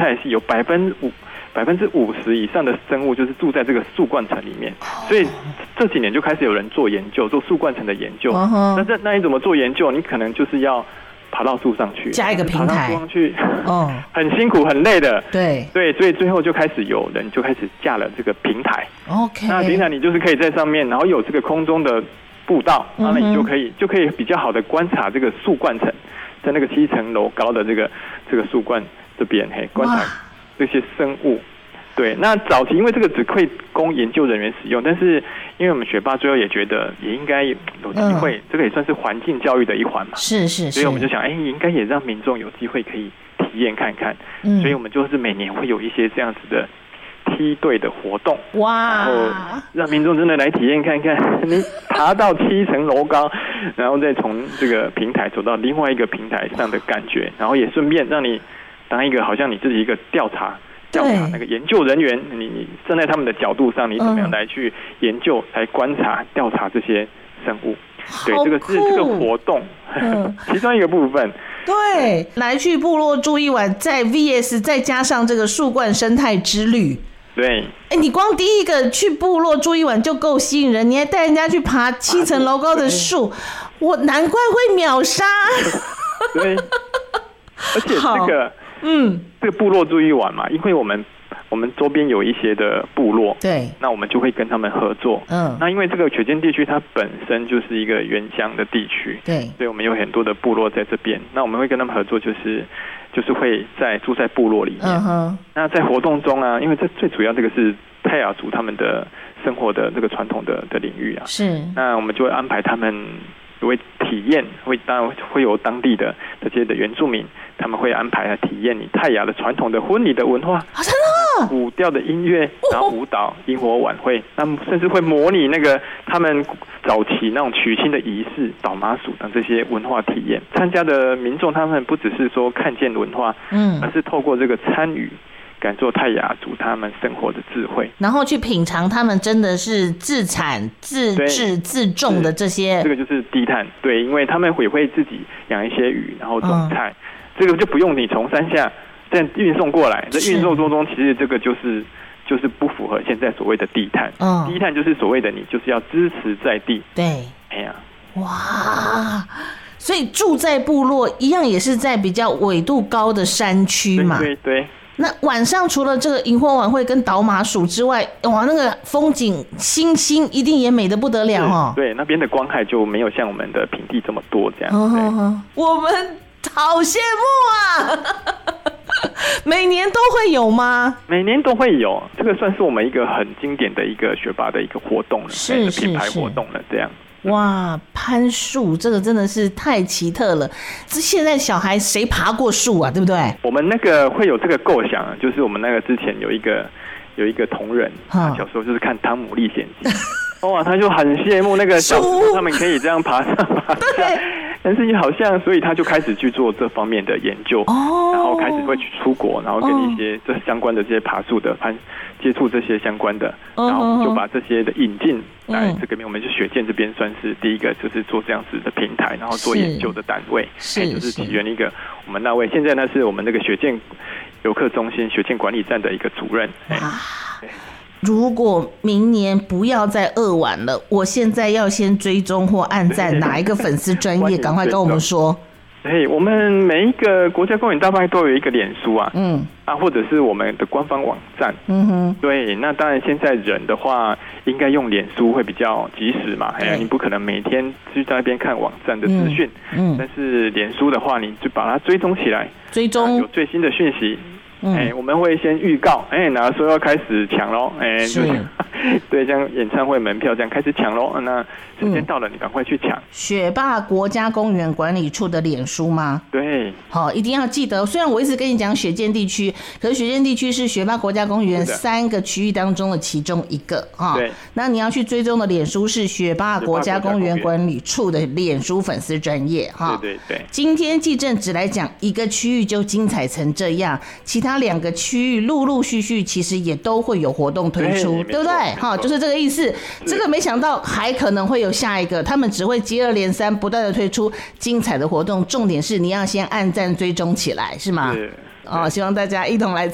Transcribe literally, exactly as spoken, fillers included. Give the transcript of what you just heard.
态系有百分之五。百分之五十以上的生物就是住在这个树冠层里面，所以这几年就开始有人做研究，做树冠层的研究。Uh-huh. 那这那你怎么做研究？你可能就是要爬到树上去， 加一个平台，爬到树上去， 哦，很辛苦很累的。 对对，所以最后就开始有人就开始架了这个平台。 OK， 那平台你就是可以在上面，然后有这个空中的步道，那你就可以、嗯、就可以比较好的观察这个树冠层，在那个七层楼高的这个这个树冠这边，嘿，观察这些生物。对，那早期因为这个只可以供研究人员使用，但是因为我们学霸最后也觉得也应该有机会、嗯，这个也算是环境教育的一环嘛。 是是是。所以我们就想，哎，应该也让民众有机会可以体验看看。嗯。所以我们就是每年会有一些这样子的梯队的活动，哇，然后让民众真的来体验看看，你爬到七层楼高，然后再从这个平台走到另外一个平台上的感觉，然后也顺便让你当一个好像你自己一个调查。调查那个研究人员，你你站在他们的角度上，你怎么样来去研究、嗯、来观察、调查这些生物？对，这个是这个活动、嗯、其中一个部分。 对，来去部落住一晚，再 V S 再加上这个树冠生态之旅。 对， 哎，你光第一个去部落住一晚就够吸引人，你还带人家去爬七层楼高的树，我难怪会秒杀。 对，而且这个。嗯，这个部落住一晚嘛，因为我们我们周边有一些的部落， 对， 那我们就会跟他们合作。嗯，那因为这个雪见地区它本身就是一个原乡的地区， 对， 所以我们有很多的部落在这边。那我们会跟他们合作，就是就是会在住在部落里面。嗯哼。那在活动中啊，因为这最主要这个是泰雅族他们的生活的这个传统的的领域啊， 是。 那我们就会安排他们会体验，会当然会有当地的这些的原住民。他们会安排来体验你泰雅的传统的婚礼的文化， 啊，真的， 古调的音乐，然后舞蹈、萤火晚会，那么甚至会模拟那个他们早期那种娶亲的仪式、倒麻薯等这些文化体验。参加的民众他们不只是说看见文化，嗯，而是透过这个参与，感受泰雅族他们生活的智慧， 然后去品尝他们真的是自产、自制、自种的这些。 这个就是低碳，对，因为他们也会自己养一些鱼，然后种菜。嗯，这个就不用你从山下再运送过来，这运送当中其实这个就是就是不符合现在所谓的低碳。嗯，低碳就是所谓的你就是要支持在地。 对， 哎呀， 哇，所以住在部落一样也是在比较纬度高的山区嘛。 对 对, 对。 那晚上除了这个萤火晚会跟倒麻薯之外，哇，那个风景星星一定也美得不得了哦。 对，那边的光害就没有像我们的平地这么多这样。嗯， 我们好羡慕啊！每年都会有吗？ 每年都会有，这个算是我们一个很经典的一个学霸的一个活动了， 是是品牌活动了，这样。 哇，攀树这个真的是太奇特了！这现在小孩谁爬过树啊？对不对？ 我们那个会有这个构想，就是我们那个之前有一个有一个同仁，他小时候就是看《汤姆历险记》，哇，他就很羡慕那个小时候他们可以这样爬上爬下。但是好像，所以他就开始去做这方面的研究，哦，然后开始会去出国，然后跟一些这相关的这些爬树的攀接触这些相关的，哦，然后就把这些的引进来这个边，嗯，我们就雪见这边算是第一个，就是做这样子的平台，然后做研究的单位，是，欸，就是起源一个我们那位，现在呢是我们那个雪见游客中心雪见管理站的一个主任。欸， 如果明年不要再饿完了，我现在要先追踪或按赞哪一个粉丝专页，赶快跟我们说。 对，我们每一个国家公园大概都有一个脸书啊，嗯，啊，或者是我们的官方网站，嗯哼，对，那当然现在人的话，应该用脸书会比较及时嘛，哎呀，你不可能每天去在那边看网站的资讯，嗯，但是脸书的话，你就把它追踪起来， 追踪有最新的讯息。哎，我们会先预告，哎，哪说要开始抢喽，哎，是，对，像演唱会门票这样开始抢喽，那时间到了，你赶快去抢。 雪霸国家公园管理处的脸书吗？ 对， 好，一定要记得。虽然我一直跟你讲雪见地区，可是雪见地区是雪霸国家公园三个区域当中的其中一个哈。对，那你要去追踪的脸书是雪霸国家公园管理处的脸书粉丝专页哈。 对对对。 今天纪政只来讲一个区域就精彩成这样，其他两个区域陆陆续续其实也都会有活动推出， 对, 对不对？好，就是这个意思。这个没想到还可能会有下一个，他们只会接二连三不断的推出精彩的活动，重点是你要先按赞追踪起来，是吗？是。哦，希望大家一同来